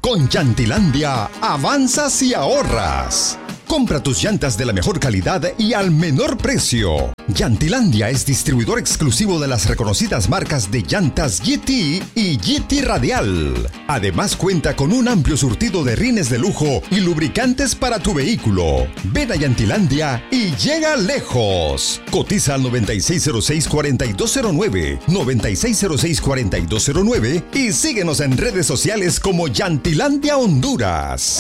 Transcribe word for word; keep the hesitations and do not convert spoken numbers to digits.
Con Llantilandia, avanzas y ahorras. Compra tus llantas de la mejor calidad y al menor precio. Llantilandia es distribuidor exclusivo de las reconocidas marcas de llantas G T y G T Radial. Además cuenta con un amplio surtido de rines de lujo y lubricantes para tu vehículo. Ven a Llantilandia y llega lejos. Cotiza al noventa y seis cero seis, cuarenta y dos cero nueve, noventa y seis cero seis, cuarenta y dos cero nueve y síguenos en redes sociales como Llantilandia Honduras.